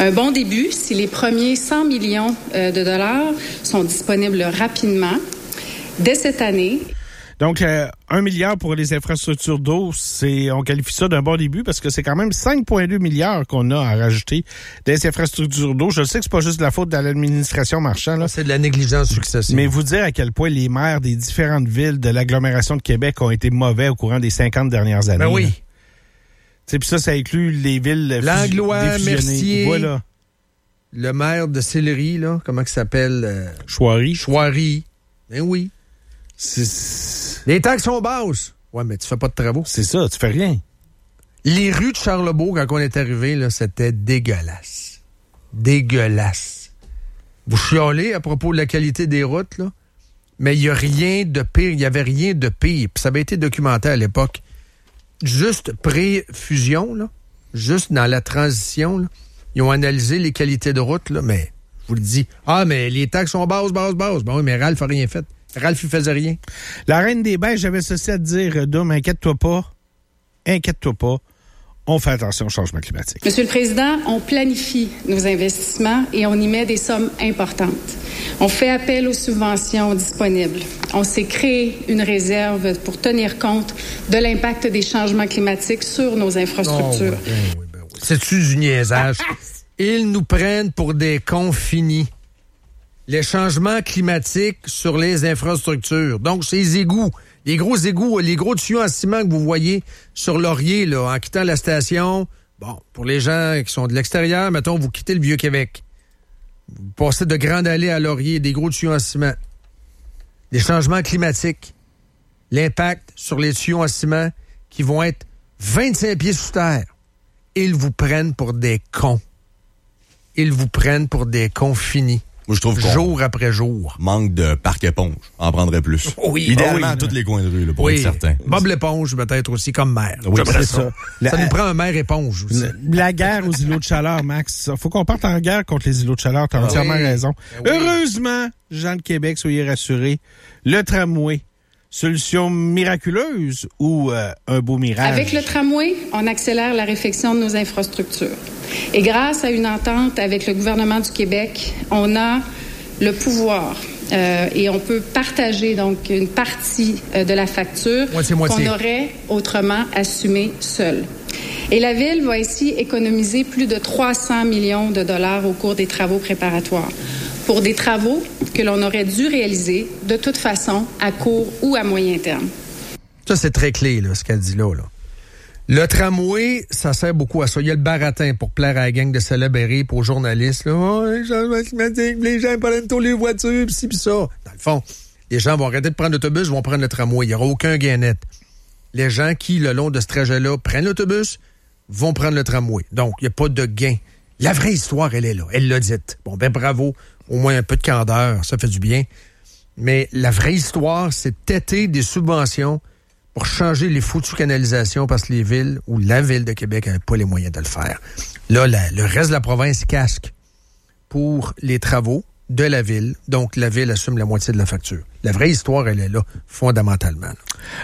Un bon début si les premiers 100 millions de dollars sont disponibles rapidement dès cette année. Donc, 1 milliard pour les infrastructures d'eau, on qualifie ça d'un bon début parce que c'est quand même 5,2 milliards qu'on a à rajouter des infrastructures d'eau. Je sais que c'est pas juste de la faute de l'administration Marchand, là. C'est de la négligence successive. Mais vous dire à quel point les maires des différentes villes de l'agglomération de Québec ont été mauvais au courant des 50 dernières années. Ben oui. Puis ça inclut les villes Langlois, Mercier. Voilà. Le maire de Sillery, là, comment il s'appelle? Chouari. Ben oui. Les taxes sont basses. Ouais, mais tu fais pas de travaux. C'est ça, tu fais rien. Les rues de Charlebourg, quand on est arrivé, là, c'était dégueulasse. Dégueulasse. Vous chialez à propos de la qualité des routes, là, mais il y a rien de pire. Il y avait rien de pire. Puis ça avait été documenté à l'époque. Juste pré-fusion, là, juste dans la transition, là, ils ont analysé les qualités de route, là, mais je vous le dis. Ah, mais les taxes sont basses. Ben oui, mais Ralph n'a rien fait. Ralph, il faisait rien. La Reine des Beiges, j'avais ceci à te dire, Dom, inquiète-toi pas. On fait attention au changement climatique. Monsieur le Président, on planifie nos investissements et on y met des sommes importantes. On fait appel aux subventions disponibles. On s'est créé une réserve pour tenir compte de l'impact des changements climatiques sur nos infrastructures. Ben oui. C'est-tu du niaisage? Ils nous prennent pour des cons finis. Les changements climatiques sur les infrastructures. Donc, ces égouts, les gros tuyaux en ciment que vous voyez sur Laurier, là, en quittant la station. Bon, pour les gens qui sont de l'extérieur, mettons, vous quittez le Vieux-Québec. Vous passez de Grande Allée à Laurier, des gros tuyaux en ciment. Les changements climatiques. L'impact sur les tuyaux en ciment qui vont être 25 pieds sous terre. Ils vous prennent pour des cons. Ils vous prennent pour des cons finis. Moi, je trouve qu'on jour après jour. Manque de parc éponge. En prendrait plus. Oui. Idéalement, à tous les coins de rue, là, pour être certain. Bob l'éponge, peut-être aussi, comme maire. Oui, c'est ça. Ça nous prend un maire éponge aussi. La guerre aux îlots de chaleur, Max. Faut qu'on parte en guerre contre les îlots de chaleur. T'as entièrement raison. Heureusement, gens de Québec, soyez rassurés. Le tramway. Solution miraculeuse ou un beau mirage? Avec le tramway, on accélère la réfection de nos infrastructures. Et grâce à une entente avec le gouvernement du Québec, on a le pouvoir et on peut partager donc une partie de la facture qu'on aurait autrement assumée seule. Et la Ville va ainsi économiser plus de 300 millions de dollars au cours des travaux préparatoires. Pour des travaux que l'on aurait dû réaliser de toute façon à court ou à moyen terme. Ça, c'est très clé, là, ce qu'elle dit là. Le tramway, ça sert beaucoup à ça. Il y a le baratin pour plaire à la gang de célébrités, pour aux journalistes. Là. Oh, les changements climatiques, les gens prennent tous les voitures, pis ci, pis ça. Dans le fond, les gens vont arrêter de prendre l'autobus, vont prendre le tramway. Il n'y aura aucun gain net. Les gens qui, le long de ce trajet-là, prennent l'autobus, vont prendre le tramway. Donc, il n'y a pas de gain. La vraie histoire, elle est là. Elle l'a dite. Bon, ben bravo. Au moins un peu de candeur, ça fait du bien. Mais la vraie histoire, c'est têter des subventions pour changer les foutues canalisations parce que les villes ou la Ville de Québec n'avait pas les moyens de le faire. Là, le reste de la province casque pour les travaux de la Ville. Donc, la Ville assume la moitié de la facture. La vraie histoire, elle est là, fondamentalement.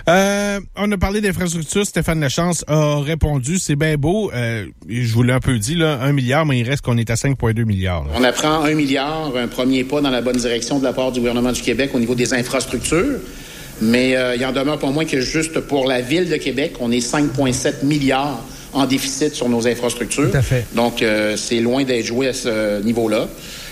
On a parlé d'infrastructure. Stéphane Lachance a répondu. C'est bien beau. Je vous l'ai un peu dit, là, 1 milliard, mais il reste qu'on est à 5,2 milliards. Là. On apprend 1 milliard, un premier pas dans la bonne direction de la part du gouvernement du Québec au niveau des infrastructures. Mais il en demeure pas moins que juste pour la Ville de Québec, on est 5,7 milliards en déficit sur nos infrastructures. Tout à fait. Donc, c'est loin d'être joué à ce niveau-là.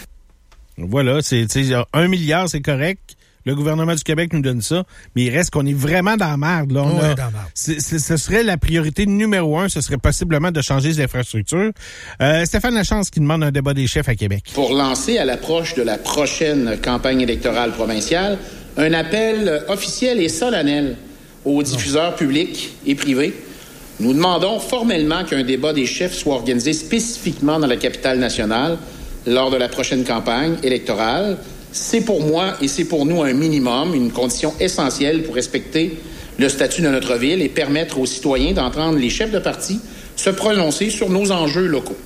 Voilà, c'est 1 milliard, c'est correct. Le gouvernement du Québec nous donne ça, mais il reste qu'on est vraiment dans la merde. Là. On est dans la merde. Ce serait la priorité numéro 1, ce serait possiblement de changer les infrastructures. Stéphane Lachance qui demande un débat des chefs à Québec. Pour lancer à l'approche de la prochaine campagne électorale provinciale, un appel officiel et solennel aux diffuseurs publics et privés. Nous demandons formellement qu'un débat des chefs soit organisé spécifiquement dans la capitale nationale lors de la prochaine campagne électorale. C'est pour moi et c'est pour nous un minimum, une condition essentielle pour respecter le statut de notre ville et permettre aux citoyens d'entendre les chefs de parti se prononcer sur nos enjeux locaux.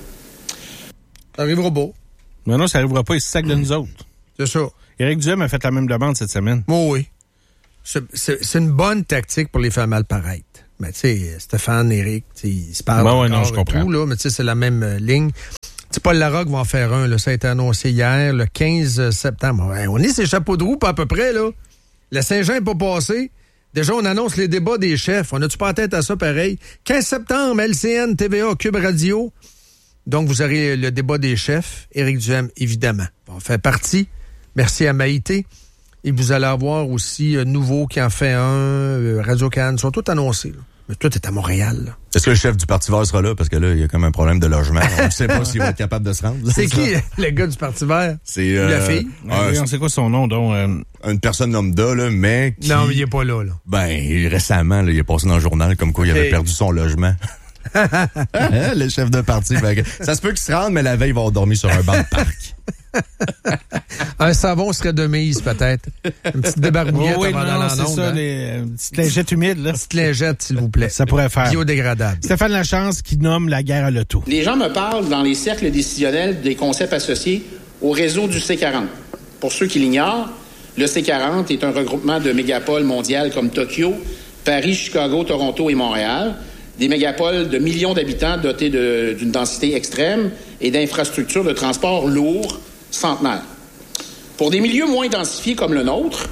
Ça arrivera pas. Mais non, ça arrivera pas, ils se sacent de nous autres. C'est ça. Éric Duhem a fait la même demande cette semaine. Oh oui. C'est une bonne tactique pour les faire mal paraître. Mais tu sais, Stéphane, Éric, ils se parlent non, je comprends. tout, là, mais tu sais, c'est la même ligne. C'est Paul Larocque va en faire un, là. Ça a été annoncé hier, le 15 septembre. Ouais, on est ces chapeaux de roue, pas à peu près, là. Le Saint-Jean n'est pas passé. Déjà, on annonce les débats des chefs. On a-tu pas en tête à ça, pareil? 15 septembre, LCN, TVA, Cube Radio. Donc, vous aurez le débat des chefs. Éric Duhem, évidemment, va en faire partie. Merci à Maïté. Et vous allez avoir aussi Nouveau qui en fait un, Radio-Can. Ils sont tous annoncés, là. Mais tout est à Montréal, là. Est-ce que le chef du Parti vert sera là? Parce que là, il y a comme un problème de logement. On ne sait pas s'il va être capable de se rendre. C'est qui, le gars du Parti vert? C'est la fille? On sait quoi son nom, donc? Une personne lambda, là, mais qui... Non, mais il est pas là, là. Ben, récemment, là, il est passé dans le journal comme quoi il avait perdu son logement. Le chef de parti. Ça se peut qu'il se rende, mais la veille, il va avoir dormi sur un banc de parc. Un savon serait de mise, peut-être. Une petite débarbouillette avant d'aller en onde. C'est ça, une petite lingette humide, là. Une petite lingette, s'il vous plaît. Ça pourrait faire. Biodégradable. Stéphane Lachance qui nomme la guerre à l'auto. Les gens me parlent dans les cercles décisionnels des concepts associés au réseau du C40. Pour ceux qui l'ignorent, le C40 est un regroupement de mégapoles mondiales comme Tokyo, Paris, Chicago, Toronto et Montréal. Des mégapoles de millions d'habitants dotés d'une densité extrême et d'infrastructures de transport lourds centenaires. Pour des milieux moins densifiés comme le nôtre,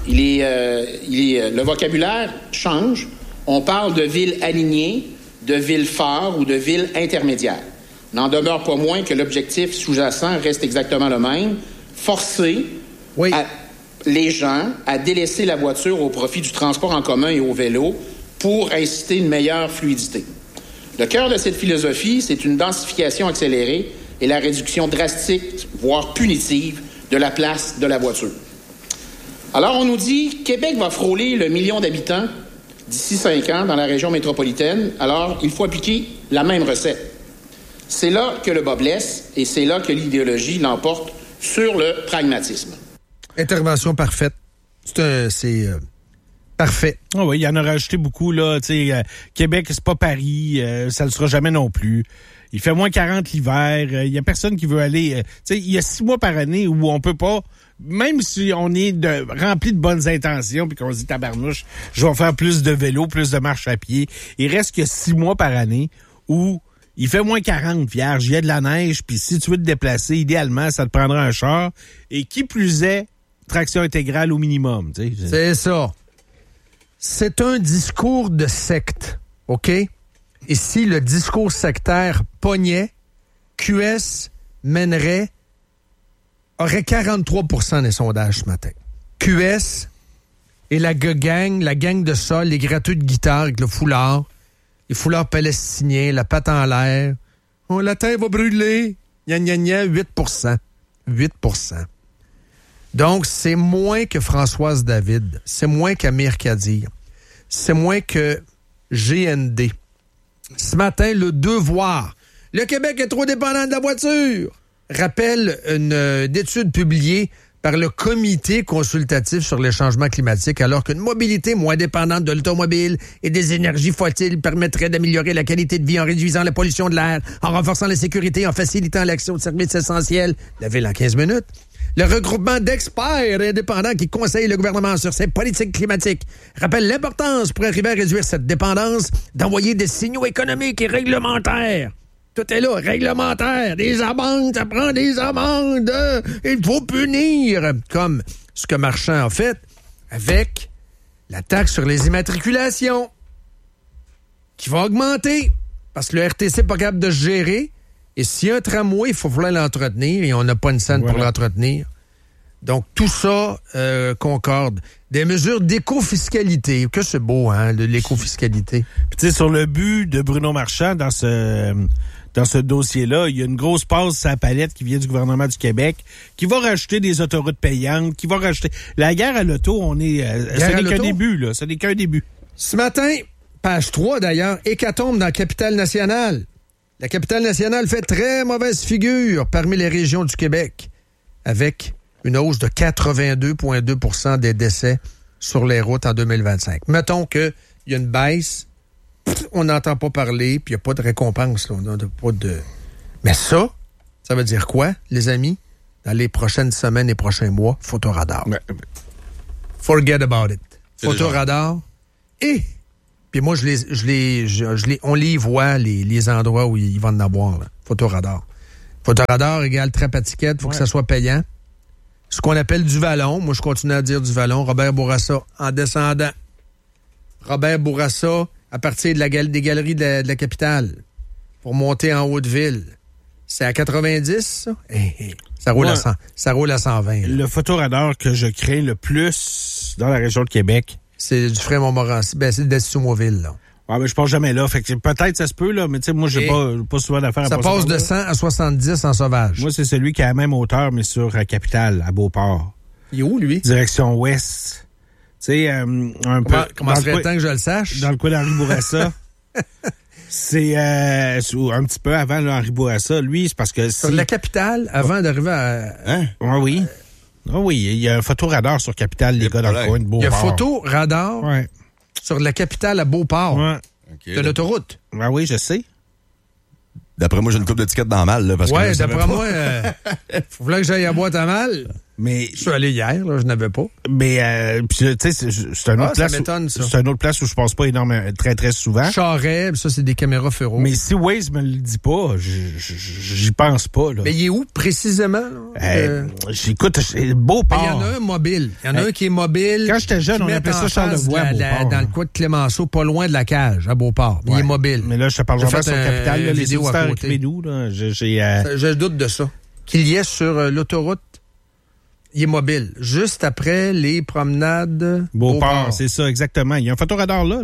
le vocabulaire change. On parle de villes alignées, de villes phares ou de villes intermédiaires. N'en demeure pas moins que l'objectif sous-jacent reste exactement le même. Forcer les gens à délaisser la voiture au profit du transport en commun et au vélo pour inciter une meilleure fluidité. Le cœur de cette philosophie, c'est une densification accélérée et la réduction drastique, voire punitive, de la place de la voiture. Alors, on nous dit, Québec va frôler le 1 million d'habitants d'ici 5 ans dans la région métropolitaine. Alors, il faut appliquer la même recette. C'est là que le bas blesse et c'est là que l'idéologie l'emporte sur le pragmatisme. Intervention parfaite. C'est parfait. Oh oui, il y en a rajouté beaucoup, là. Québec, c'est pas Paris, ça le sera jamais non plus. Il fait moins 40 l'hiver, il y a personne qui veut aller... il y a 6 mois par année où on peut pas, même si on est rempli de bonnes intentions puis qu'on se dit tabarnouche, je vais faire plus de vélo, plus de marche à pied, il reste que 6 mois par année où il fait moins 40 vierge, il y a de la neige, puis si tu veux te déplacer, idéalement, ça te prendra un char. Et qui plus est, traction intégrale au minimum. C'est ça. C'est un discours de secte, OK? Et si le discours sectaire pognait, QS aurait 43% des sondages ce matin. QS et la gang de sol, les gratteux de guitare avec le foulard, les foulards palestiniens, la patte en l'air. Oh, la terre va brûler. Gna gna gna, 8%. 8%. Donc, c'est moins que Françoise David. C'est moins qu'Amir Kadir. C'est moins que GND. Ce matin, le Devoir. Le Québec est trop dépendant de la voiture. Rappelle une étude publiée par le Comité consultatif sur les changements climatiques, alors qu'une mobilité moins dépendante de l'automobile et des énergies fossiles permettrait d'améliorer la qualité de vie en réduisant la pollution de l'air, en renforçant la sécurité, en facilitant l'accès aux services essentiels. La ville en 15 minutes. Le regroupement d'experts indépendants qui conseillent le gouvernement sur ses politiques climatiques rappelle l'importance pour arriver à réduire cette dépendance d'envoyer des signaux économiques et réglementaires. Tout est là, réglementaire, des amendes, ça prend des amendes, il faut punir, comme ce que Marchand a fait avec la taxe sur les immatriculations, qui va augmenter, parce que le RTC n'est pas capable de se gérer, et s'il y a un tramway, il faut falloir l'entretenir, et on n'a pas une scène pour l'entretenir. Donc, tout ça concorde. Des mesures d'éco-fiscalité, que c'est beau, hein, l'éco-fiscalité. Puis tu sais, sur le but de Bruno Marchand, dans ce dossier-là, il y a une grosse passe à la palette qui vient du gouvernement du Québec, qui va rajouter des autoroutes payantes, qui va rajouter... La guerre à l'auto, ce n'est qu'un début, là. Ce n'est qu'un début. Ce matin, page 3 d'ailleurs, hécatombe dans la capitale nationale. La capitale nationale fait très mauvaise figure parmi les régions du Québec, avec une hausse de 82,2% des décès sur les routes en 2025. Mettons qu'il y a une baisse, on n'entend pas parler, puis il n'y a pas de récompense. Là. On n'a pas de... Mais ça veut dire quoi, les amis? Dans les prochaines semaines et prochains mois, Photoradar. Forget about it. Photoradar. Et, puis moi, on les voit, les endroits où ils vont en avoir. Là. Photoradar. Photoradar égale trappe à ticket, faut que ça soit payant. Ce qu'on appelle du vallon, moi je continue à dire du vallon, Robert Bourassa en descendant. Robert Bourassa à partir de des galeries de la capitale pour monter en Haute-Ville. C'est à 90, ça? Ça roule, ça roule à 120. Là. Le photoradar que je crains le plus dans la région de Québec, c'est du Fray-Montmorency. Ben, c'est de Soumauville, là. Ouais, mais je passe jamais là. Fait que peut-être ça se peut, là, mais tu sais, moi, j'ai pas souvent d'affaires à ça passe de 100 à 70 en sauvage. Moi, c'est celui qui a la même hauteur, mais sur Capitale, à Beauport. Il est où, lui? Direction ouest. Tu sais, un peu. Comment serait temps que je le sache? Dans le coin d'Henri Bourassa. C'est un petit peu avant là, Henri Bourassa. Lui, c'est parce que sur la Capitale, avant d'arriver à... Hein? Oui. Oui, il y a un photoradar sur Capitale, les gars, dans le coin de Beauport. Il y a photoradar sur la Capitale à Beauport. Ouais. Okay, de l'autoroute. Ah oui, je sais. D'après moi, j'ai une couple d'étiquettes dans mal. Là, parce que d'après moi, faut que j'aille à boîte à mal. Mais je suis allé hier, là, je n'avais pas. Mais tu sais, c'est une autre place. C'est une autre place où je passe pas énormément, très très souvent. Charret, ça c'est des caméras ferro. Mais si Waze me le dit pas, j'y pense pas là. Mais il est où précisément? J'écoute, Beauport. Il y en a un mobile. Il y en a un qui est mobile. Quand j'étais jeune, on appelait ça Charlevoix. Dans le coin de Clémenceau, pas loin de la cage, à Beauport. Il est mobile. Mais là, je te parle vraiment sur Capitale, là, les auditeurs écrivez-nous, là. Je doute de ça. Qu'il y ait sur l'autoroute. Il est mobile. Juste après les promenades Beauport, c'est ça, exactement. Il y a un photoradar là.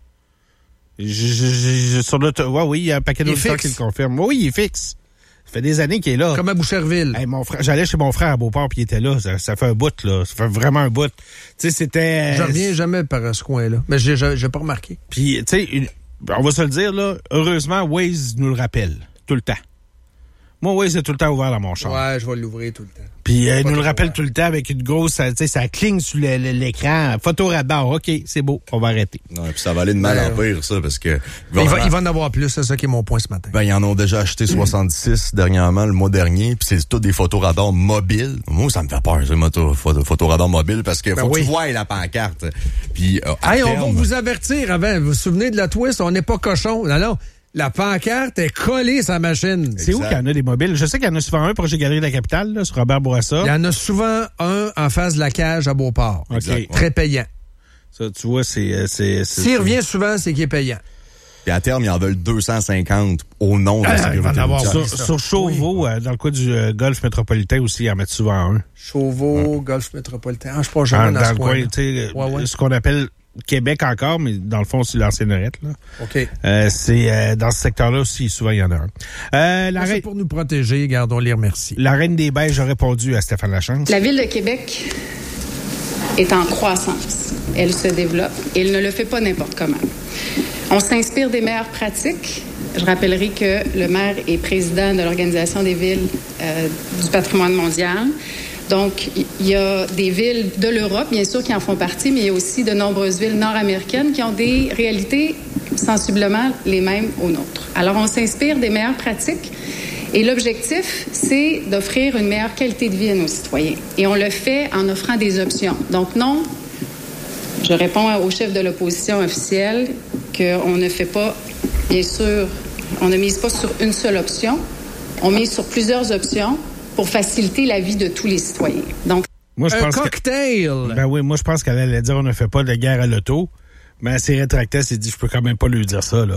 Sur oui, il y a un paquet d'auditeurs qui le confirment. Oui, il est fixe. Ça fait des années qu'il est là. Comme à Boucherville. Hey, j'allais chez mon frère à Beauport, puis il était là. Ça fait un bout, là. Ça fait vraiment un bout. Tu sais, c'était... Je reviens jamais par ce coin-là. Mais j'ai pas remarqué. Puis, tu sais, on va se le dire, là. Heureusement, Waze nous le rappelle. Tout le temps. Moi, Waze est tout le temps ouvert dans mon char. Ouais, je vais l'ouvrir tout le temps. Puis il nous le rappelle tout le temps avec une grosse, tu sais, ça cligne sur l'écran. Photoradar, OK, c'est beau, on va arrêter. Non, puis ça va aller de mal en pire, ça, parce que... Il va en avoir plus, c'est ça qui est mon point ce matin. Ben, ils en ont déjà acheté 66 dernièrement, le mois dernier, puis c'est tous des photoradars mobiles. Moi, ça me fait peur, ces photoradars mobiles, parce que faut que tu vois la pancarte. Puis, on va vous avertir avant, vous vous souvenez de la twist, on n'est pas cochon. Non. La pancarte est collée sur la machine. C'est où qu'il y en a des mobiles? Je sais qu'il y en a souvent un projet Galerie de la Capitale, là, sur Robert Bourassa. Il y en a souvent un en face de la cage à Beauport. Okay. Très payant. Ça, tu vois, S'il revient souvent, c'est qu'il est payant. Puis à terme, ils en veulent 250 au nom de la sécurité routière. Sur Chauveau, dans le coin du golfe métropolitain aussi, ils en mettent souvent un. Chauveau, golfe métropolitain. Je pense jamais dans ce coin. Ce qu'on appelle Québec encore, mais dans le fond, c'est l'anciennerette, là. OK. C'est dans ce secteur-là aussi, souvent, il y en a un. C'est pour nous protéger, gardons les remercie. La Reine des Beiges a répondu à Stéphane Lachance. La Ville de Québec est en croissance. Elle se développe et elle ne le fait pas n'importe comment. On s'inspire des meilleures pratiques. Je rappellerai que le maire est président de l'Organisation des villes du patrimoine mondial. Donc, il y a des villes de l'Europe, bien sûr, qui en font partie, mais il y a aussi de nombreuses villes nord-américaines qui ont des réalités sensiblement les mêmes aux nôtres. Alors, on s'inspire des meilleures pratiques et l'objectif, c'est d'offrir une meilleure qualité de vie à nos citoyens. Et on le fait en offrant des options. Donc, non, je réponds au chef de l'opposition officielle qu'on ne fait pas, bien sûr, on ne mise pas sur une seule option, on mise sur plusieurs options pour faciliter la vie de tous les citoyens. Donc, moi, je pense cocktail! Moi, je pense qu'elle allait dire on ne fait pas de guerre à l'auto, mais elle s'est rétractée, elle s'est dit, je peux quand même pas lui dire ça, là.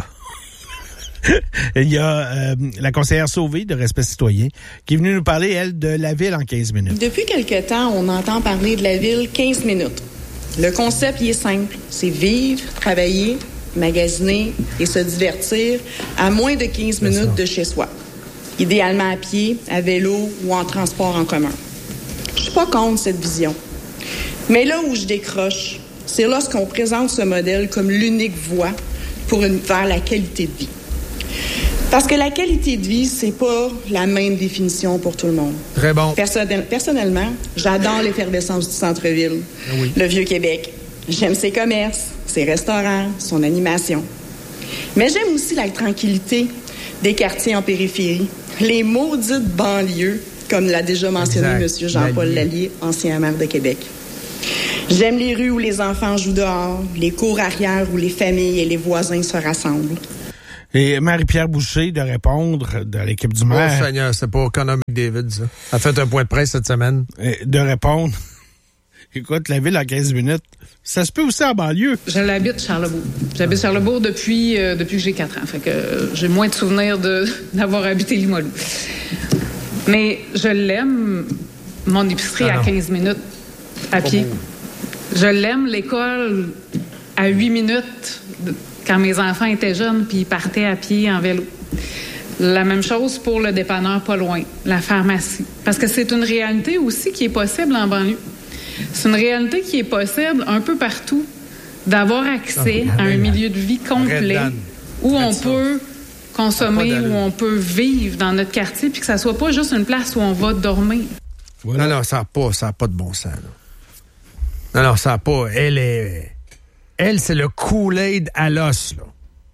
Il y a la conseillère Sauvé de Respect citoyen qui est venue nous parler, elle, de la ville en 15 minutes. Depuis quelque temps, on entend parler de la ville 15 minutes. Le concept, il est simple. C'est vivre, travailler, magasiner et se divertir à moins de 15 minutes de chez soi. Idéalement à pied, à vélo ou en transport en commun. Je suis pas contre cette vision. Mais là où je décroche, c'est lorsqu'on présente ce modèle comme l'unique voie vers la qualité de vie. Parce que la qualité de vie, c'est pas la même définition pour tout le monde. Très bon. Personnellement, j'adore l'effervescence du centre-ville, le Vieux-Québec. J'aime ses commerces, ses restaurants, son animation. Mais j'aime aussi la tranquillité des quartiers en périphérie, les maudites banlieues, comme l'a déjà mentionné M. Jean-Paul Lallier, ancien maire de Québec. J'aime les rues où les enfants jouent dehors, les cours arrière où les familles et les voisins se rassemblent. Et Marie-Pierre Boucher de répondre de l'équipe du maire. Oh Seigneur, c'est pas Connor McDavid, ça. Elle a fait un point de presse cette semaine. De répondre. Écoute, la ville en 15 minutes, ça se peut aussi en banlieue. Je l'habite Charlebourg. J'habite Charlebourg depuis que j'ai 4 ans. Fait que j'ai moins de souvenirs d'avoir habité Limoilou. Mais je l'aime, mon épicerie à 15 minutes à pied. Je l'aime, l'école à 8 minutes quand mes enfants étaient jeunes puis ils partaient à pied en vélo. La même chose pour le dépanneur pas loin, la pharmacie. Parce que c'est une réalité aussi qui est possible en banlieue. C'est une réalité qui est possible un peu partout d'avoir accès à un milieu de vie complet où on peut consommer, où on peut vivre dans notre quartier puis que ça soit pas juste une place où on va dormir. Voilà. Non, ça n'a pas de bon sens. Là. Non, ça n'a pas. Elle, c'est le Kool-Aid à l'os, là.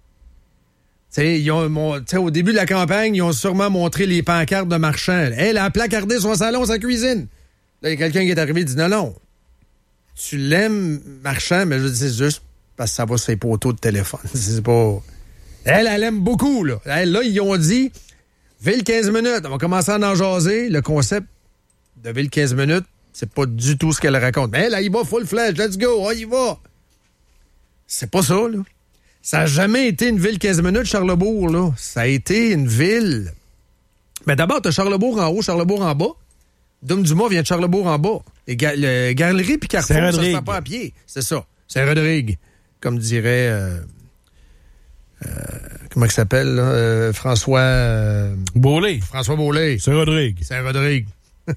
Au début de la campagne, ils ont sûrement montré les pancartes de Marchand. Elle a placardé son salon, sa cuisine. Là, il y a quelqu'un qui est arrivé et dit non. Tu l'aimes, Marchand, mais je dis c'est juste parce que ça va sur les poteaux de téléphone. C'est pas. Elle aime beaucoup, là. Là, ils ont dit Ville 15 minutes. On va commencer à en jaser. Le concept de Ville 15 minutes, c'est pas du tout ce qu'elle raconte. Mais elle y va full flash. Let's go. On y va. C'est pas ça, là. Ça n'a jamais été une ville 15 minutes, Charlebourg, là. Ça a été une ville. Mais d'abord, tu as Charlebourg en haut, Charlebourg en bas. Dom-du-Mont vient de Charlebourg en bas. Les galeries puis Carrefour, ça se fait pas à pied. C'est ça. Saint-Rodrigue. Comme dirait... comment il s'appelle, là? François... Beaulé. François Beaulé. Saint-Rodrigue. Saint-Rodrigue.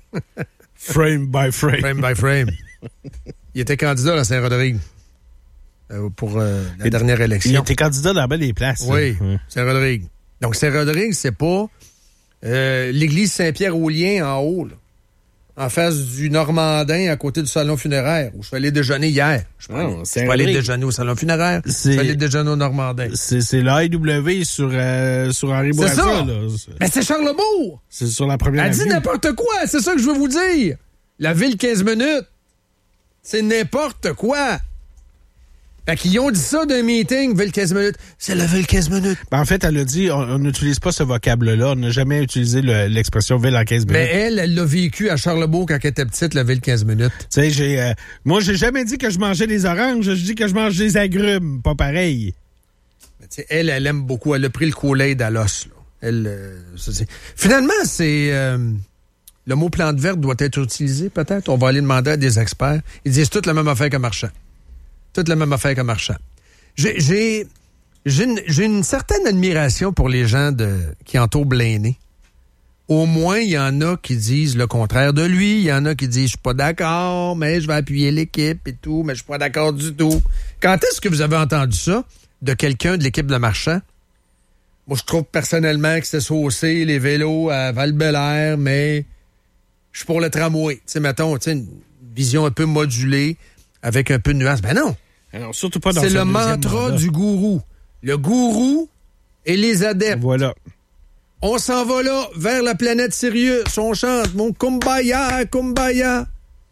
Frame by frame. Frame by frame. Il était candidat à Saint-Rodrigue. Pour la dernière élection. Il était candidat dans bien des places. Oui, Saint-Rodrigue. Donc, Saint-Rodrigue, c'est pas l'église Saint-Pierre-aux-Liens en haut, là, en face du Normandin, à côté du salon funéraire, où je suis allé déjeuner hier. Je suis pas allé déjeuner au salon funéraire, je suis allé déjeuner au Normandin. C'est l'AEW sur Henri Bourassa. C'est ça! Là. Mais c'est Charlebourg! C'est sur la première avenue. Elle dit n'importe quoi! C'est ça que je veux vous dire! La ville 15 minutes, c'est n'importe quoi! Fait qu'ils ont dit ça d'un meeting, ville 15 minutes. C'est la ville 15 minutes. Ben en fait, elle a dit, on n'utilise pas ce vocable-là. On n'a jamais utilisé l'expression ville en 15 minutes. Mais elle l'a vécu à Charlebourg quand elle était petite, la ville 15 minutes. Tu sais, moi, j'ai jamais dit que je mangeais des oranges. Je dis que je mange des agrumes. Pas pareil. Mais tu sais, elle aime beaucoup. Elle a pris le Kool-Aid à l'os, là. Finalement, c'est... le mot plante verte doit être utilisé, peut-être. On va aller demander à des experts. Ils disent toute la même affaire que Marchand. Toute la même affaire que Marchand. J'ai une certaine admiration pour les gens qui entourent Blaney. Au moins, il y en a qui disent le contraire de lui. Il y en a qui disent, je suis pas d'accord, mais je vais appuyer l'équipe et tout, mais je suis pas d'accord du tout. Quand est-ce que vous avez entendu ça de quelqu'un de l'équipe de Marchand? Moi, je trouve personnellement que c'est saucé, les vélos à Val-Bélair, mais je suis pour le tramway. Tu sais, mettons, une vision un peu modulée, avec un peu de nuance. Ben non! Alors, surtout pas dans c'est le mantra du gourou. Le gourou et les adeptes. Voilà. On s'en va là, vers la planète Sirius. On chante mon kumbaya, kumbaya.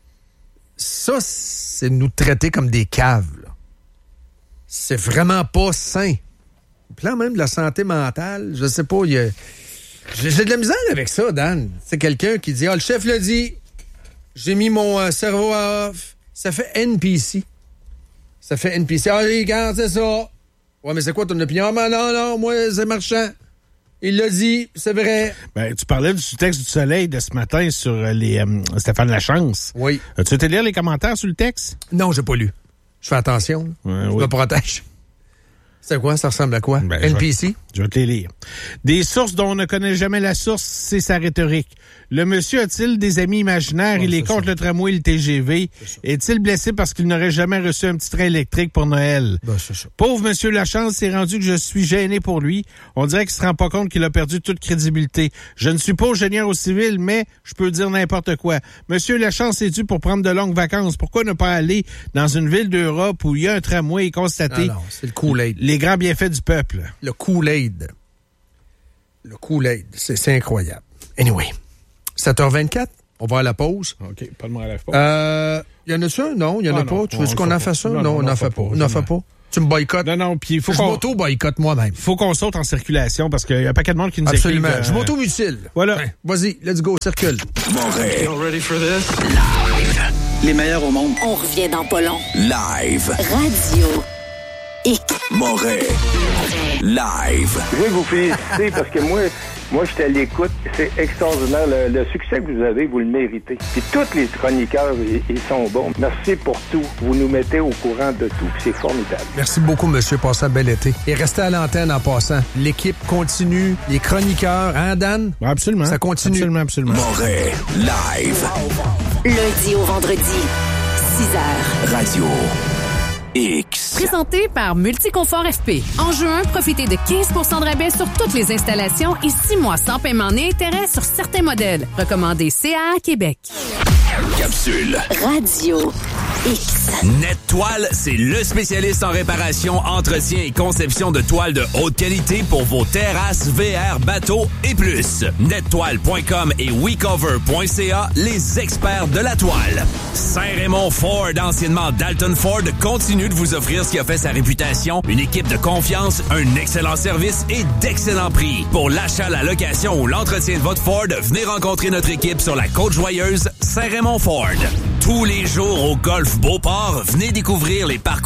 Ça, c'est nous traiter comme des caves, là. C'est vraiment pas sain. Au plan même de la santé mentale, je sais pas, j'ai de la misère avec ça, Dan. C'est quelqu'un qui dit, le chef l'a dit, j'ai mis mon cerveau à off. Ça fait NPC. Regarde, c'est ça. Ouais, mais c'est quoi ton opinion? Non, moi, c'est Marchand. Il l'a dit, c'est vrai. Ben, tu parlais du texte du Soleil de ce matin sur les Stéphane Lachance. Oui. As-tu été lire les commentaires sur le texte? Non, j'ai pas lu. Je fais attention. Je me protège. C'est quoi? Ça ressemble à quoi? Ben, NPC? Je vais te les lire. Des sources dont on ne connaît jamais la source, c'est sa rhétorique. Le monsieur a-t-il des amis imaginaires? Il est contre le tramway et le TGV. Est-il blessé parce qu'il n'aurait jamais reçu un petit train électrique pour Noël? C'est ça. Pauvre monsieur Lachance, c'est rendu que je suis gêné pour lui. On dirait qu'il se rend pas compte qu'il a perdu toute crédibilité. Je ne suis pas ingénieur au civil, mais je peux dire n'importe quoi. Monsieur Lachance est dû pour prendre de longues vacances. Pourquoi ne pas aller dans une ville d'Europe où il y a un tramway et constater c'est le Kool-Aid. Les grands bienfaits du peuple? Le Kool-Aid. Le Kool-Aid, c'est incroyable. Anyway, 7h24, on va à la pause. OK, pas de mal à la pause. Il y en a ça? Non, il n'y en a pas. Tu veux qu'on en fasse ça? Non, on n'en fait pas. On n'en fait pas. Tu me boycottes? Non, puis il faut je qu'on... m'auto-boycotte moi-même. Faut qu'on saute en circulation parce qu'il y a un paquet de monde qui nous écrit. Absolument. Je m'auto-mutile. Voilà. Ben, vas-y, let's go, circule. Montréal. You ready for this? Live. Les meilleurs au monde. On revient dans pas long. Live. Radio X. Montréal. Live. Je veux vous féliciter parce que moi, j'étais à l'écoute. C'est extraordinaire. Le succès que vous avez, vous le méritez. Puis tous les chroniqueurs, ils sont bons. Merci pour tout. Vous nous mettez au courant de tout. C'est formidable. Merci beaucoup, monsieur. Passez un bel été. Et restez à l'antenne en passant. L'équipe continue. Les chroniqueurs, hein, Dan? Absolument. Ça continue. Absolument. Montréal. Live. Lundi au vendredi, 6h. Radio X. Présenté par Multiconfort FP. En juin, profitez de 15 % de rabais sur toutes les installations et 6 mois sans paiement ni intérêt sur certains modèles. Recommandé CAA Québec. Capsule. Radio X. NetToile, c'est le spécialiste en réparation, entretien et conception de toiles de haute qualité pour vos terrasses, VR, bateaux et plus. NetToile.com et WeCover.ca, les experts de la toile. Saint-Raymond Ford, anciennement Dalton Ford, continue de vous offrir ce qui a fait sa réputation, une équipe de confiance, un excellent service et d'excellents prix. Pour l'achat, la location ou l'entretien de votre Ford, venez rencontrer notre équipe sur la Côte-Joyeuse, Saint-Raymond Ford. Tous les jours au Golf Beauport, venez découvrir les parcours